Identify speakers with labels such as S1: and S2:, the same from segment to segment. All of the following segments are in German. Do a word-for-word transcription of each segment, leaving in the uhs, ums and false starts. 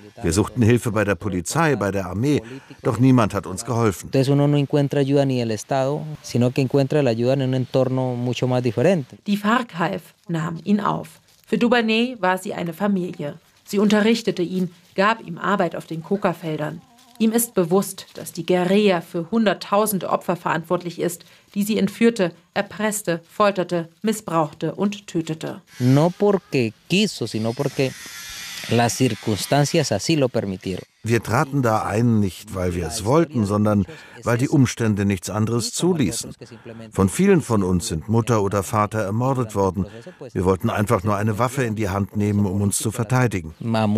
S1: Wir suchten Hilfe bei der Polizei, bei der Armee, doch niemand hat uns geholfen.
S2: Die
S3: FARC half, nahm ihn auf. Für Dubaneh war sie eine Familie. Sie unterrichtete ihn, gab ihm Arbeit auf den Coca-Feldern. Ihm ist bewusst, dass die Guerilla für hunderttausende Opfer verantwortlich ist, die sie entführte, erpresste, folterte, missbrauchte und tötete.
S2: No porque quiso, sino porque las circunstancias así lo permitieron.
S1: Wir traten da ein, nicht weil wir es wollten, sondern weil die Umstände nichts anderes zuließen. Von vielen von uns sind Mutter oder Vater ermordet worden. Wir wollten einfach nur eine Waffe in die Hand nehmen, um uns zu verteidigen.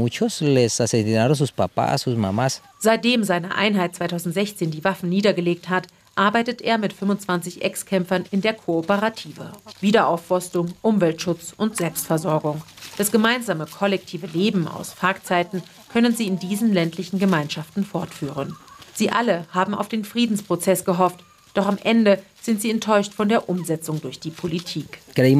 S3: Seitdem seine Einheit zweitausendsechzehn die Waffen niedergelegt hat, arbeitet er mit fünfundzwanzig Ex-Kämpfern in der Kooperative. Wiederaufforstung, Umweltschutz und Selbstversorgung. Das gemeinsame kollektive Leben aus FARC-Zeiten können sie in diesen ländlichen Gemeinschaften fortführen. Sie alle haben auf den Friedensprozess gehofft, doch am Ende sind sie enttäuscht von der Umsetzung durch die Politik.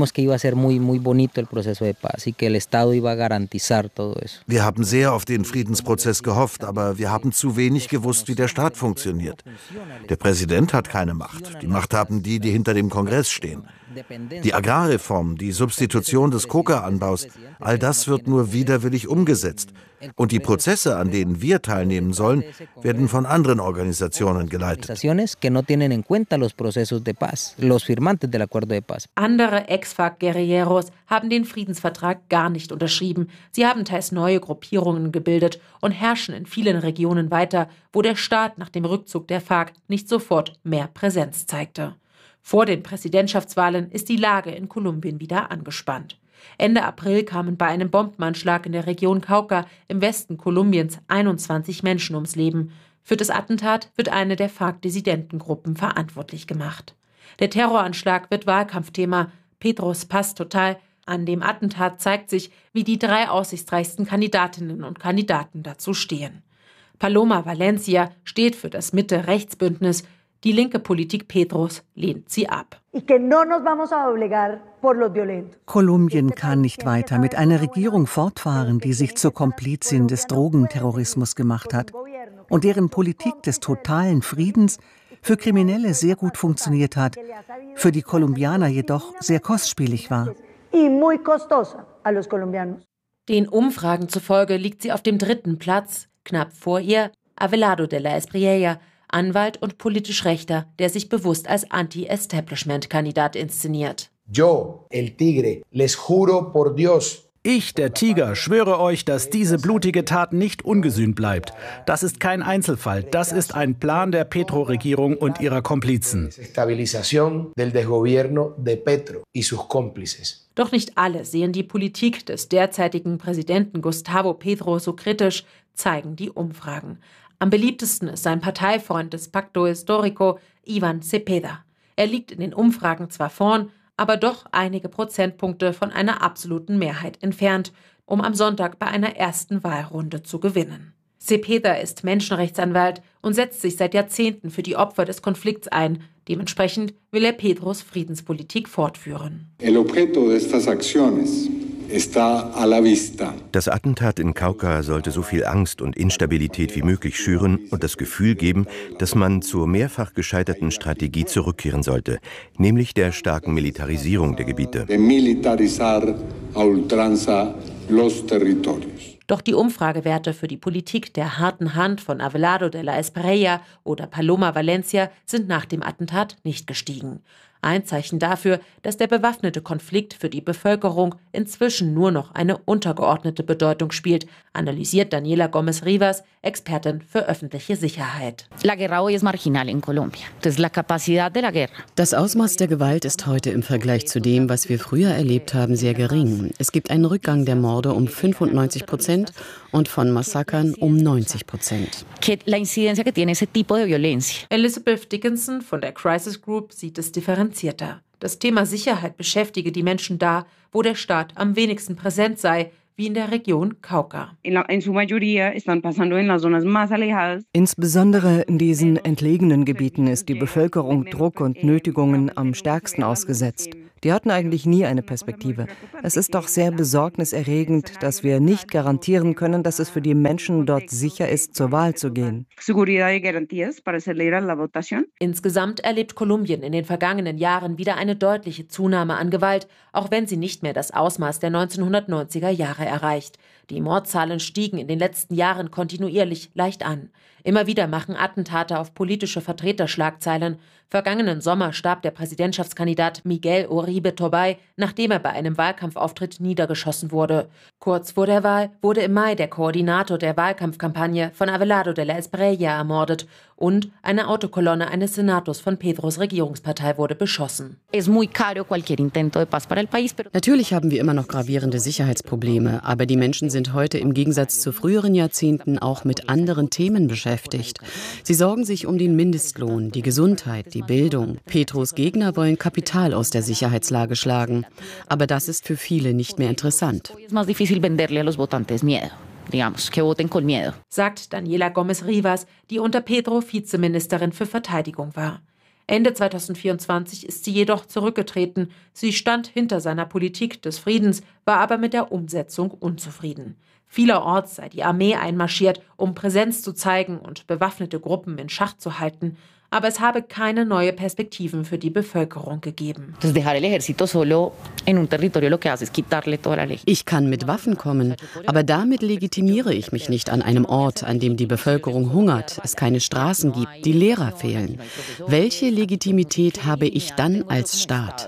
S1: Wir haben sehr auf den Friedensprozess gehofft, aber wir haben zu wenig gewusst, wie der Staat funktioniert. Der Präsident hat keine Macht. Die Macht haben die, die hinter dem Kongress stehen. Die Agrarreform, die Substitution des Coca-Anbaus, all das wird nur widerwillig umgesetzt. Und die Prozesse, an denen wir teilnehmen sollen, werden von anderen Organisationen geleitet.
S3: Andere Ex-FARC-Guerilleros haben den Friedensvertrag gar nicht unterschrieben. Sie haben teils neue Gruppierungen gebildet und herrschen in vielen Regionen weiter, wo der Staat nach dem Rückzug der FARC nicht sofort mehr Präsenz zeigte. Vor den Präsidentschaftswahlen ist die Lage in Kolumbien wieder angespannt. Ende April kamen bei einem Bombenanschlag in der Region Cauca im Westen Kolumbiens einundzwanzig Menschen ums Leben. Für das Attentat wird eine der FARC-Dissidentengruppen verantwortlich gemacht. Der Terroranschlag wird Wahlkampfthema. Petros Paz Total. An dem Attentat zeigt sich, wie die drei aussichtsreichsten Kandidatinnen und Kandidaten dazu stehen. Paloma Valencia steht für das Mitte-Rechts-Bündnis. Die linke Politik Petros lehnt sie ab.
S4: Kolumbien kann nicht weiter mit einer Regierung fortfahren, die sich zur Komplizin des Drogenterrorismus gemacht hat und deren Politik des totalen Friedens für Kriminelle sehr gut funktioniert hat, für die Kolumbianer jedoch sehr kostspielig war.
S3: Den Umfragen zufolge liegt sie auf dem dritten Platz, knapp vor ihr Abelardo de la Espriella, Anwalt und politisch Rechter, der sich bewusst als Anti-Establishment-Kandidat inszeniert.
S5: Yo, el tigre, les juro por Dios.
S6: Ich, der Tiger, schwöre euch, dass diese blutige Tat nicht ungesühnt bleibt. Das ist kein Einzelfall, das ist ein Plan der Petro-Regierung und ihrer Komplizen.
S3: Doch nicht alle sehen die Politik des derzeitigen Präsidenten Gustavo Petro so kritisch, zeigen die Umfragen. Am beliebtesten ist sein Parteifreund des Pacto Histórico, Iván Cepeda. Er liegt in den Umfragen zwar vorn, aber doch einige Prozentpunkte von einer absoluten Mehrheit entfernt, um am Sonntag bei einer ersten Wahlrunde zu gewinnen. Cepeda ist Menschenrechtsanwalt und setzt sich seit Jahrzehnten für die Opfer des Konflikts ein. Dementsprechend will er Petros Friedenspolitik fortführen.
S7: El objeto de estas acciones está a la vista.
S8: Das Attentat in Cauca sollte so viel Angst und Instabilität wie möglich schüren und das Gefühl geben, dass man zur mehrfach gescheiterten Strategie zurückkehren sollte, nämlich der starken Militarisierung der Gebiete.
S7: De militarizar a ultranza los territorios.
S3: Doch die Umfragewerte für die Politik der harten Hand von Abelardo de la Espriella oder Paloma Valencia sind nach dem Attentat nicht gestiegen. Ein Zeichen dafür, dass der bewaffnete Konflikt für die Bevölkerung inzwischen nur noch eine untergeordnete Bedeutung spielt, analysiert Daniela Gómez Rivas, Expertin für öffentliche Sicherheit.
S9: Das Ausmaß der Gewalt ist heute im Vergleich zu dem, was wir früher erlebt haben, sehr gering. Es gibt einen Rückgang der Morde um fünfundneunzig Prozent und von Massakern um neunzig Prozent.
S3: Elizabeth Dickinson von der Crisis Group sieht es differenzierter. Das Thema Sicherheit beschäftige die Menschen da, wo der Staat am wenigsten präsent sei, wie in der Region Cauca.
S4: Insbesondere in diesen entlegenen Gebieten ist die Bevölkerung Druck und Nötigungen am stärksten ausgesetzt.
S10: Die hatten eigentlich nie eine Perspektive. Es ist doch sehr besorgniserregend, dass wir nicht garantieren können, dass es für die Menschen dort sicher ist, zur Wahl zu gehen.
S3: Insgesamt erlebt Kolumbien in den vergangenen Jahren wieder eine deutliche Zunahme an Gewalt, auch wenn sie nicht mehr das Ausmaß der neunzehnhundertneunziger Jahre erreicht. Die Mordzahlen stiegen in den letzten Jahren kontinuierlich leicht an. Immer wieder machen Attentate auf politische Vertreter Schlagzeilen. Vergangenen Sommer starb der Präsidentschaftskandidat Miguel Uribe Turbay, nachdem er bei einem Wahlkampfauftritt niedergeschossen wurde. Kurz vor der Wahl wurde im Mai der Koordinator der Wahlkampfkampagne von Abelardo de la Espriella ermordet und eine Autokolonne eines Senators von Pedros Regierungspartei wurde beschossen.
S9: Natürlich haben wir immer noch gravierende Sicherheitsprobleme, aber die Menschen sind heute im Gegensatz zu früheren Jahrzehnten auch mit anderen Themen beschäftigt. Sie sorgen sich um den Mindestlohn, die Gesundheit, die Bildung. Petros Gegner wollen Kapital aus der Sicherheitslage schlagen. Aber das ist für viele nicht mehr interessant.
S3: Sagt Daniela Gómez Rivas, die unter Petro Vizeministerin für Verteidigung war. Ende zweitausendvierundzwanzig ist sie jedoch zurückgetreten. Sie stand hinter seiner Politik des Friedens, war aber mit der Umsetzung unzufrieden. Vielerorts sei die Armee einmarschiert, um Präsenz zu zeigen und bewaffnete Gruppen in Schach zu halten. Aber es habe keine neue Perspektiven für die Bevölkerung gegeben.
S9: Ich kann mit Waffen kommen, aber damit legitimiere ich mich nicht an einem Ort, an dem die Bevölkerung hungert, es keine Straßen gibt, die Lehrer fehlen. Welche Legitimität habe ich dann als Staat?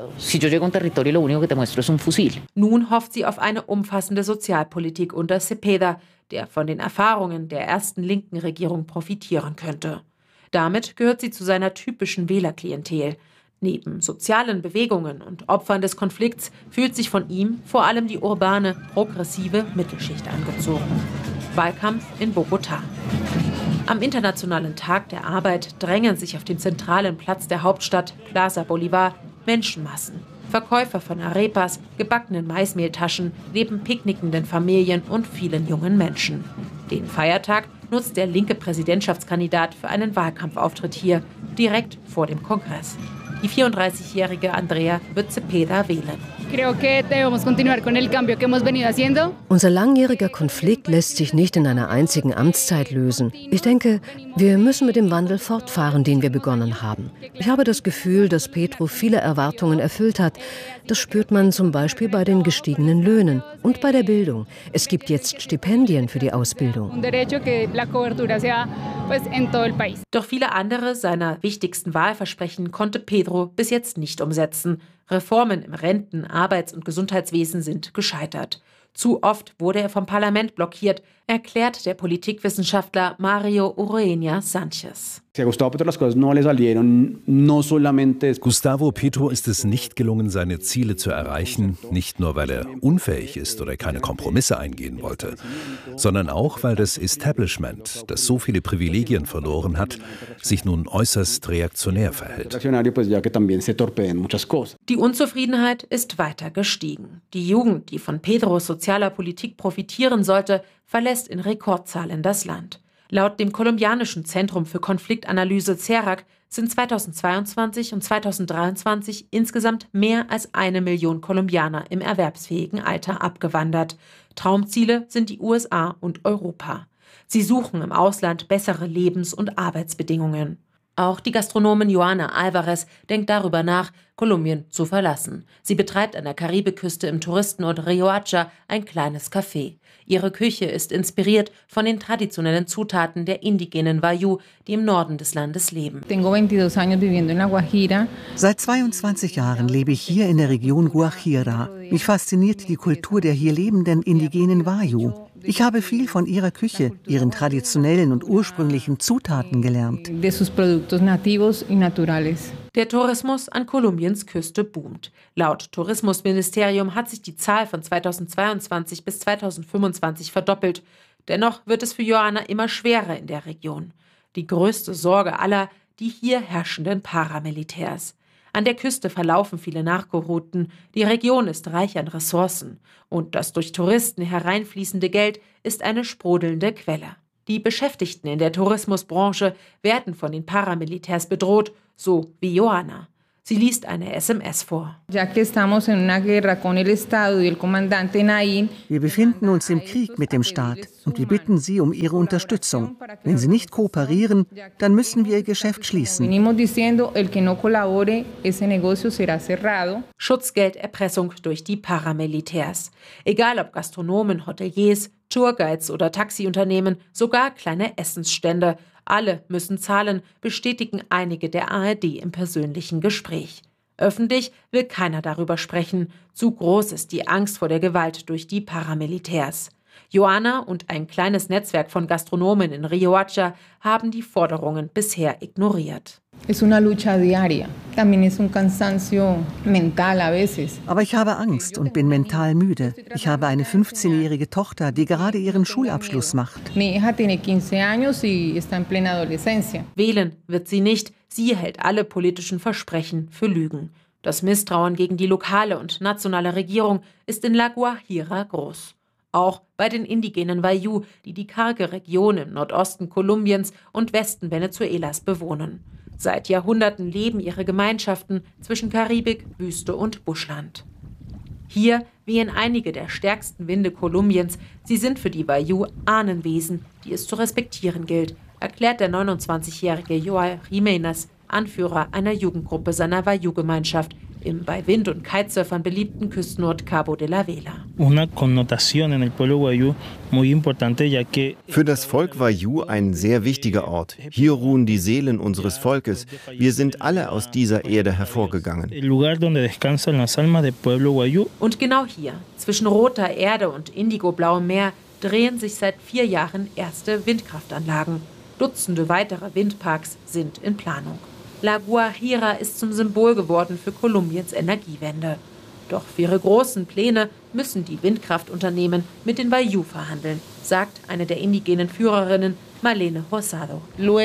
S3: Nun hofft sie auf eine umfassende Sozialpolitik unter Cepeda, der von den Erfahrungen der ersten linken Regierung profitieren könnte. Damit gehört sie zu seiner typischen Wählerklientel. Neben sozialen Bewegungen und Opfern des Konflikts fühlt sich von ihm vor allem die urbane, progressive Mittelschicht angezogen. Wahlkampf in Bogotá. Am Internationalen Tag der Arbeit drängen sich auf dem zentralen Platz der Hauptstadt, Plaza Bolívar, Menschenmassen. Verkäufer von Arepas, gebackenen Maismehltaschen, neben picknickenden Familien und vielen jungen Menschen. Den Feiertag nutzt der linke Präsidentschaftskandidat für einen Wahlkampfauftritt hier, direkt vor dem Kongress. Die vierunddreißigjährige Andrea wird Cepeda wählen.
S11: Unser langjähriger Konflikt lässt sich nicht in einer einzigen Amtszeit lösen. Ich denke, wir müssen mit dem Wandel fortfahren, den wir begonnen haben. Ich habe das Gefühl, dass Petro viele Erwartungen erfüllt hat. Das spürt man zum Beispiel bei den gestiegenen Löhnen und bei der Bildung. Es gibt jetzt Stipendien für die Ausbildung.
S3: Doch viele andere seiner wichtigsten Wahlversprechen konnte Pedro bis jetzt nicht umsetzen. Reformen im Renten-, Arbeits- und Gesundheitswesen sind gescheitert. Zu oft wurde er vom Parlament blockiert, erklärt der Politikwissenschaftler Mario Ureña Sánchez.
S12: Gustavo Petro ist es nicht gelungen, seine Ziele zu erreichen, nicht nur, weil er unfähig ist oder keine Kompromisse eingehen wollte, sondern auch, weil das Establishment, das so viele Privilegien verloren hat, sich nun äußerst reaktionär verhält.
S3: Die Unzufriedenheit ist weiter gestiegen. Die Jugend, die von Pedros sozialer Politik profitieren sollte, verlässt in Rekordzahlen das Land. Laut dem kolumbianischen Zentrum für Konfliktanalyse CERAC sind zweitausendzweiundzwanzig und zweitausenddreiundzwanzig insgesamt mehr als eine Million Kolumbianer im erwerbsfähigen Alter abgewandert. Traumziele sind die U S A und Europa. Sie suchen im Ausland bessere Lebens- und Arbeitsbedingungen. Auch die Gastronomin Joana Alvarez denkt darüber nach, Kolumbien zu verlassen. Sie betreibt an der Karibikküste im Touristenort Riohacha ein kleines Café. Ihre Küche ist inspiriert von den traditionellen Zutaten der indigenen Wayuu, die im Norden des Landes leben.
S4: Seit zweiundzwanzig Jahren lebe ich hier in der Region Guajira. Mich fasziniert die Kultur der hier lebenden indigenen Wayuu. Ich habe viel von ihrer Küche, ihren traditionellen und ursprünglichen Zutaten gelernt.
S3: Der Tourismus an Kolumbiens Küste boomt. Laut Tourismusministerium hat sich die Zahl von zweitausendzweiundzwanzig bis zweitausendfünfundzwanzig verdoppelt. Dennoch wird es für Joana immer schwerer in der Region. Die größte Sorge aller, die hier herrschenden Paramilitärs. An der Küste verlaufen viele Narkorouten, die Region ist reich an Ressourcen und das durch Touristen hereinfließende Geld ist eine sprudelnde Quelle. Die Beschäftigten in der Tourismusbranche werden von den Paramilitärs bedroht, so wie Joana. Sie liest eine S M S vor.
S4: Wir befinden uns im Krieg mit dem Staat und wir bitten Sie um Ihre Unterstützung. Wenn Sie nicht kooperieren, dann müssen wir Ihr Geschäft schließen.
S3: Schutzgelderpressung durch die Paramilitärs. Egal ob Gastronomen, Hoteliers, Tourguides oder Taxiunternehmen, sogar kleine Essensstände. Alle müssen zahlen, bestätigen einige der A R D im persönlichen Gespräch. Öffentlich will keiner darüber sprechen. Zu groß ist die Angst vor der Gewalt durch die Paramilitärs. Joana und ein kleines Netzwerk von Gastronomen in Riohacha haben die Forderungen bisher ignoriert.
S4: Aber ich habe Angst und bin mental müde. Ich habe eine fünfzehnjährige Tochter, die gerade ihren Schulabschluss macht.
S3: Wählen wird sie nicht. Sie hält alle politischen Versprechen für Lügen. Das Misstrauen gegen die lokale und nationale Regierung ist in La Guajira groß. Auch bei den indigenen Wayuu, die die karge Region im Nordosten Kolumbiens und Westen Venezuelas bewohnen. Seit Jahrhunderten leben ihre Gemeinschaften zwischen Karibik, Wüste und Buschland. Hier wehen einige der stärksten Winde Kolumbiens. Sie sind für die Wayuu Ahnenwesen, die es zu respektieren gilt, erklärt der neunundzwanzigjährige Joel Jiménez, Anführer einer Jugendgruppe seiner Wayuu-Gemeinschaft im bei Wind- und Kitesurfern beliebten Küstenort Cabo de la Vela.
S13: Für das Volk Wayuu ein sehr wichtiger Ort. Hier ruhen die Seelen unseres Volkes. Wir sind alle aus dieser Erde hervorgegangen.
S3: Und genau hier, zwischen roter Erde und indigoblauem Meer, drehen sich seit vier Jahren erste Windkraftanlagen. Dutzende weitere Windparks sind in Planung. La Guajira ist zum Symbol geworden für Kolumbiens Energiewende. Doch für ihre großen Pläne müssen die Windkraftunternehmen mit den Wayuu verhandeln, sagt eine der indigenen Führerinnen, Marlene Rosado.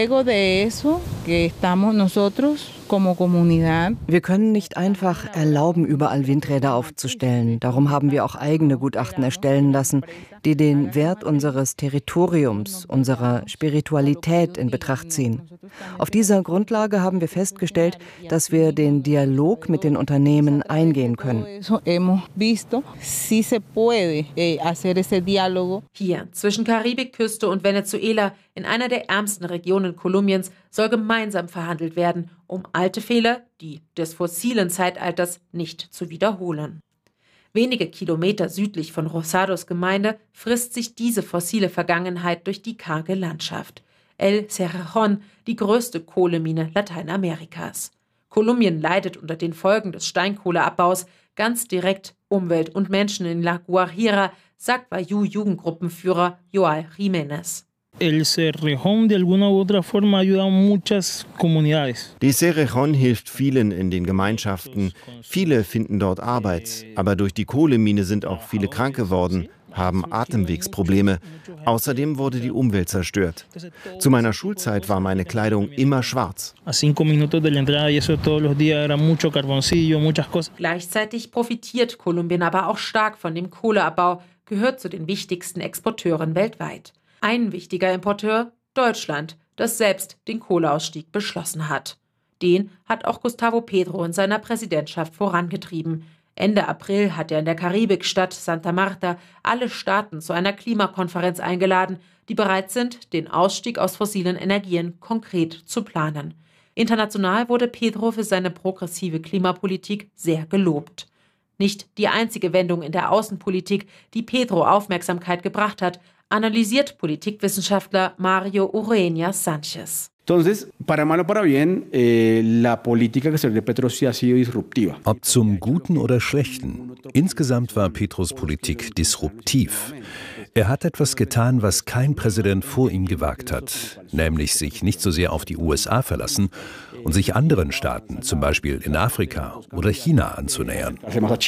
S10: Wir können nicht einfach erlauben, überall Windräder aufzustellen. Darum haben wir auch eigene Gutachten erstellen lassen, die den Wert unseres Territoriums, unserer Spiritualität in Betracht ziehen. Auf dieser Grundlage haben wir festgestellt, dass wir den Dialog mit den Unternehmen eingehen können.
S3: Hier, zwischen Karibikküste und Venezuela, in einer der ärmsten Regionen Kolumbiens, soll gemeinsam verhandelt werden, um alte Fehler, die des fossilen Zeitalters, nicht zu wiederholen. Wenige Kilometer südlich von Rosados Gemeinde frisst sich diese fossile Vergangenheit durch die karge Landschaft. El Cerrejón, die größte Kohlemine Lateinamerikas. Kolumbien leidet unter den Folgen des Steinkohleabbaus, ganz direkt Umwelt und Menschen in La Guajira, sagt Wayuu-Jugendgruppenführer Joel Jiménez.
S14: El Cerrejón de alguna u otra forma ayuda a muchas comunidades.
S13: Die Cerrejón hilft vielen in den Gemeinschaften. Viele finden dort Arbeit. Aber durch die Kohlemine sind auch viele krank geworden, haben Atemwegsprobleme. Außerdem wurde die Umwelt zerstört. Zu meiner Schulzeit war meine Kleidung immer schwarz.
S3: Gleichzeitig profitiert Kolumbien aber auch stark von dem Kohleabbau, gehört zu den wichtigsten Exporteuren weltweit. Ein wichtiger Importeur, Deutschland, das selbst den Kohleausstieg beschlossen hat. Den hat auch Gustavo Petro in seiner Präsidentschaft vorangetrieben. Ende April hat er in der Karibikstadt Santa Marta alle Staaten zu einer Klimakonferenz eingeladen, die bereit sind, den Ausstieg aus fossilen Energien konkret zu planen. International wurde Petro für seine progressive Klimapolitik sehr gelobt. Nicht die einzige Wendung in der Außenpolitik, die Petro Aufmerksamkeit gebracht hat, analysiert Politikwissenschaftler Mario Ureña Sánchez.
S15: Entonces, para mal o para bien, eh, la política exterior de Petro sí ha sido disruptiva.
S12: Ob zum Guten oder Schlechten, insgesamt war Petros Politik disruptiv. Er hat etwas getan, was kein Präsident vor ihm gewagt hat, nämlich sich nicht so sehr auf die U S A verlassen und sich anderen Staaten, zum Beispiel in Afrika oder China, anzunähern.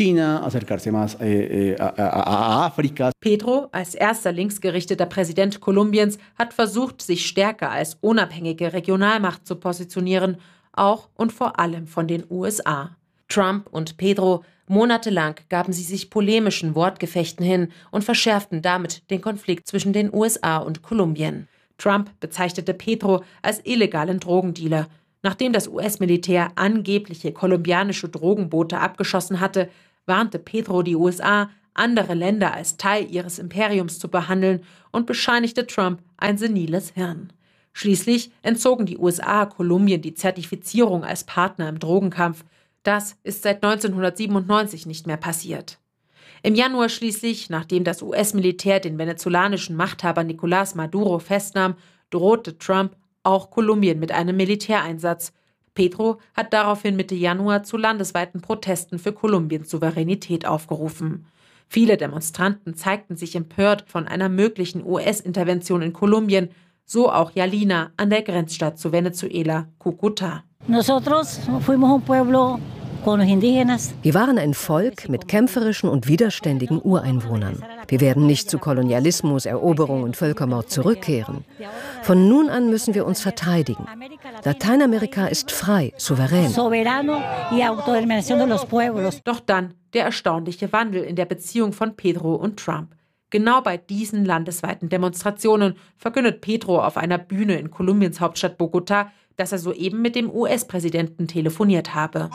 S3: Petro, als erster linksgerichteter Präsident Kolumbiens, hat versucht, sich stärker als unabhängige Regionalmacht zu positionieren, auch und vor allem von den U S A. Trump und Petro, monatelang gaben sie sich polemischen Wortgefechten hin und verschärften damit den Konflikt zwischen den U S A und Kolumbien. Trump bezeichnete Petro als illegalen Drogendealer. Nachdem das U S-Militär angebliche kolumbianische Drogenboote abgeschossen hatte, warnte Petro die U S A, andere Länder als Teil ihres Imperiums zu behandeln und bescheinigte Trump ein seniles Hirn. Schließlich entzogen die U S A Kolumbien die Zertifizierung als Partner im Drogenkampf. Das ist seit neunzehnhundertsiebenundneunzig nicht mehr passiert. Im Januar schließlich, nachdem das U S-Militär den venezolanischen Machthaber Nicolás Maduro festnahm, drohte Trump auch Kolumbien mit einem Militäreinsatz. Petro hat daraufhin Mitte Januar zu landesweiten Protesten für Kolumbiens Souveränität aufgerufen. Viele Demonstranten zeigten sich empört von einer möglichen U S-Intervention in Kolumbien, so auch Yalina an der Grenzstadt zu Venezuela, Cúcuta.
S11: Nosotros fuimos un pueblo. Wir waren ein Volk mit kämpferischen und widerständigen Ureinwohnern. Wir werden nicht zu Kolonialismus, Eroberung und Völkermord zurückkehren. Von nun an müssen wir uns verteidigen. Lateinamerika ist frei, souverän.
S3: Doch dann der erstaunliche Wandel in der Beziehung von Petro und Trump. Genau bei diesen landesweiten Demonstrationen verkündet Petro auf einer Bühne in Kolumbiens Hauptstadt Bogotá, dass er soeben mit dem U S-Präsidenten telefoniert habe.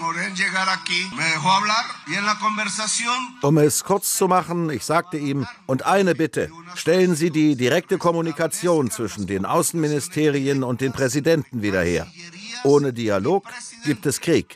S1: Um es kurz zu machen, ich sagte ihm, und eine Bitte, stellen Sie die direkte Kommunikation zwischen den Außenministerien und den Präsidenten wieder her. Ohne Dialog gibt es Krieg.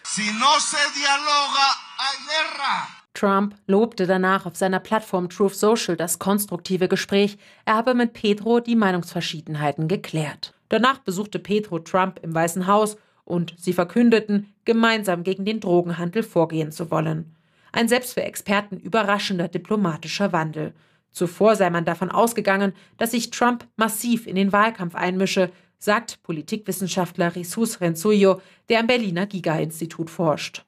S3: Trump lobte danach auf seiner Plattform Truth Social das konstruktive Gespräch. Er habe mit Petro die Meinungsverschiedenheiten geklärt. Danach besuchte Petro Trump im Weißen Haus und sie verkündeten, gemeinsam gegen den Drogenhandel vorgehen zu wollen. Ein selbst für Experten überraschender diplomatischer Wandel. Zuvor sei man davon ausgegangen, dass sich Trump massiv in den Wahlkampf einmische, sagt Politikwissenschaftler Jesús Renzuyo, der am Berliner Giga-Institut forscht.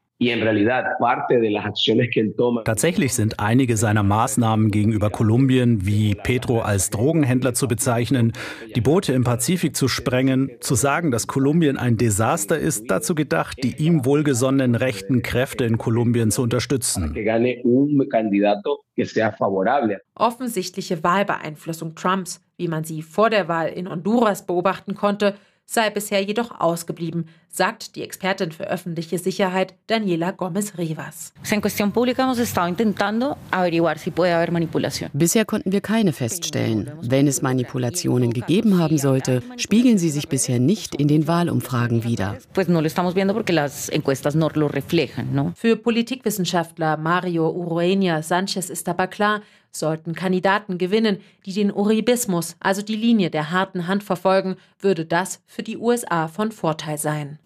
S6: Tatsächlich sind einige seiner Maßnahmen gegenüber Kolumbien, wie Petro als Drogenhändler zu bezeichnen, die Boote im Pazifik zu sprengen, zu sagen, dass Kolumbien ein Desaster ist, dazu gedacht, die ihm wohlgesonnenen rechten Kräfte in Kolumbien zu unterstützen.
S3: Offensichtliche Wahlbeeinflussung Trumps, wie man sie vor der Wahl in Honduras beobachten konnte, sei bisher jedoch ausgeblieben, sagt die Expertin für öffentliche Sicherheit Daniela Gómez Rivas.
S9: Bisher konnten wir keine feststellen. Wenn es Manipulationen gegeben haben sollte, spiegeln sie sich bisher nicht in den Wahlumfragen wider.
S3: Für Politikwissenschaftler Mario Urueña Sánchez ist aber klar, sollten Kandidaten gewinnen, die den Uribismus, also die Linie der harten Hand verfolgen, würde das für die U S A von Vorteil sein.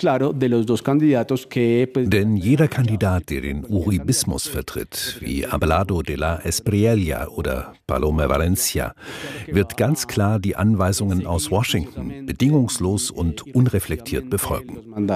S12: Denn jeder Kandidat, der den Uribismus vertritt, wie Abelardo de la Espriella oder Paloma Valencia, wird ganz klar die Anweisungen aus Washington bedingungslos und unreflektiert befolgen.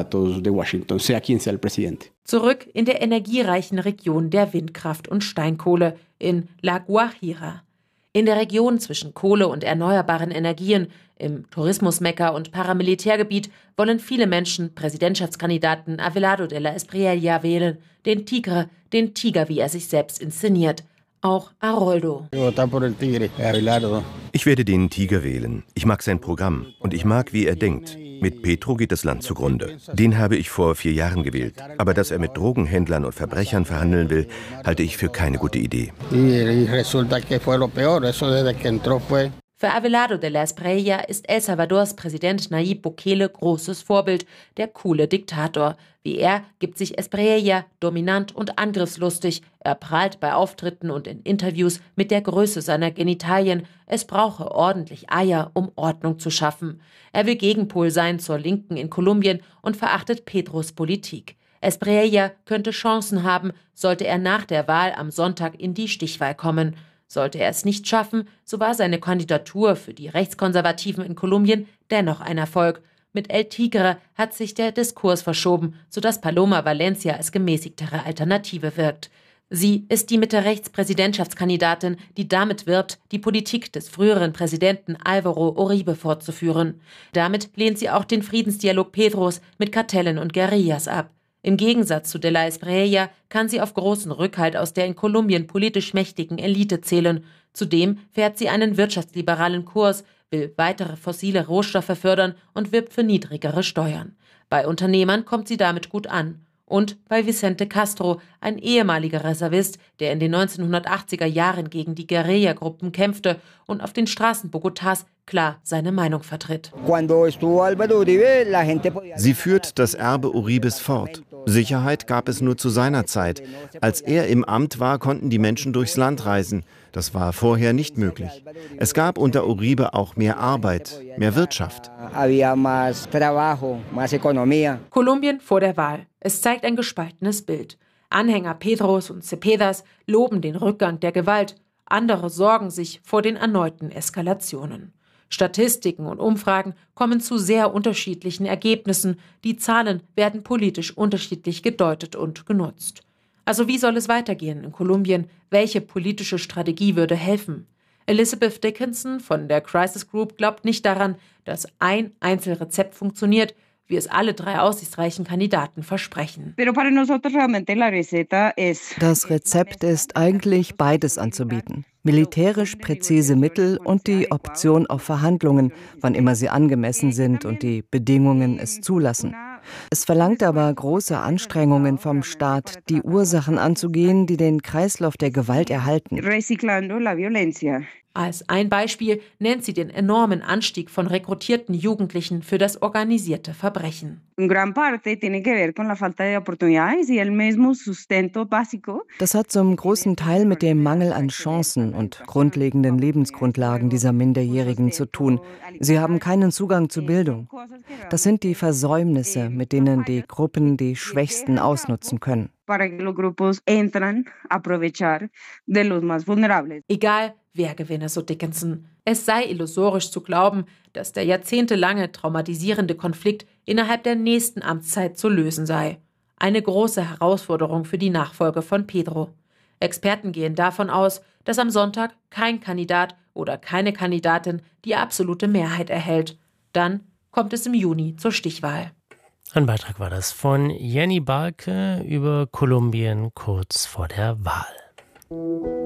S3: Zurück in der energiereichen Region der Windkraft und Steinkohle in La Guajira. In der Region zwischen Kohle und erneuerbaren Energien, im Tourismusmekka und Paramilitärgebiet, wollen viele Menschen Präsidentschaftskandidaten Abelardo de la Espriella wählen, den Tigre, den Tiger, wie er sich selbst inszeniert. Auch Aroldo.
S8: Ich werde den Tiger wählen. Ich mag sein Programm und ich mag, wie er denkt. Mit Petro geht das Land zugrunde. Den habe ich vor vier Jahren gewählt. Aber dass er mit Drogenhändlern und Verbrechern verhandeln will, halte ich für keine gute Idee.
S3: Für Abelardo de la Espriella ist El Salvadors Präsident Nayib Bukele großes Vorbild, der coole Diktator. Wie er gibt sich Espriella dominant und angriffslustig. Er prahlt bei Auftritten und in Interviews mit der Größe seiner Genitalien. Es brauche ordentlich Eier, um Ordnung zu schaffen. Er will Gegenpol sein zur Linken in Kolumbien und verachtet Petros Politik. Espriella könnte Chancen haben, sollte er nach der Wahl am Sonntag in die Stichwahl kommen. Sollte er es nicht schaffen, so war seine Kandidatur für die Rechtskonservativen in Kolumbien dennoch ein Erfolg. Mit El Tigre hat sich der Diskurs verschoben, sodass Paloma Valencia als gemäßigtere Alternative wirkt. Sie ist die Mitte-Rechts-Präsidentschaftskandidatin, die damit wirbt, die Politik des früheren Präsidenten Álvaro Uribe fortzuführen. Damit lehnt sie auch den Friedensdialog Petros mit Kartellen und Guerillas ab. Im Gegensatz zu de la Espriella kann sie auf großen Rückhalt aus der in Kolumbien politisch mächtigen Elite zählen. Zudem fährt sie einen wirtschaftsliberalen Kurs, will weitere fossile Rohstoffe fördern und wirbt für niedrigere Steuern. Bei Unternehmern kommt sie damit gut an. Und bei Vicente Castro, ein ehemaliger Reservist, der in den neunzehnhundertachtziger Jahren gegen die Guerilla-Gruppen kämpfte und auf den Straßen Bogotás klar seine Meinung vertritt.
S13: Sie führt das Erbe Uribes fort. Sicherheit gab es nur zu seiner Zeit. Als er im Amt war, konnten die Menschen durchs Land reisen. Das war vorher nicht möglich. Es gab unter Uribe auch mehr Arbeit, mehr Wirtschaft.
S3: Kolumbien vor der Wahl. Es zeigt ein gespaltenes Bild. Anhänger Petros und Cepedas loben den Rückgang der Gewalt. Andere sorgen sich vor den erneuten Eskalationen. Statistiken und Umfragen kommen zu sehr unterschiedlichen Ergebnissen. Die Zahlen werden politisch unterschiedlich gedeutet und genutzt. Also wie soll es weitergehen in Kolumbien? Welche politische Strategie würde helfen? Elizabeth Dickinson von der Crisis Group glaubt nicht daran, dass ein Einzelrezept funktioniert, wie es alle drei aussichtsreichen Kandidaten versprechen.
S10: Das Rezept ist eigentlich beides anzubieten. Militärisch präzise Mittel und die Option auf Verhandlungen, wann immer sie angemessen sind und die Bedingungen es zulassen. Es verlangt aber große Anstrengungen vom Staat, die Ursachen anzugehen, die den Kreislauf der Gewalt erhalten.
S3: Als ein Beispiel nennt sie den enormen Anstieg von rekrutierten Jugendlichen für das organisierte Verbrechen.
S10: Das hat zum großen Teil mit dem Mangel an Chancen und grundlegenden Lebensgrundlagen dieser Minderjährigen zu tun. Sie haben keinen Zugang zu Bildung. Das sind die Versäumnisse, mit denen die Gruppen die Schwächsten ausnutzen können.
S3: Egal, wer gewinne, so Dickinson. Es sei illusorisch zu glauben, dass der jahrzehntelange traumatisierende Konflikt innerhalb der nächsten Amtszeit zu lösen sei. Eine große Herausforderung für die Nachfolge von Pedro. Experten gehen davon aus, dass am Sonntag kein Kandidat oder keine Kandidatin die absolute Mehrheit erhält. Dann kommt es im Juni zur Stichwahl.
S16: Ein Beitrag war das von Jenny Balke über Kolumbien kurz vor der Wahl.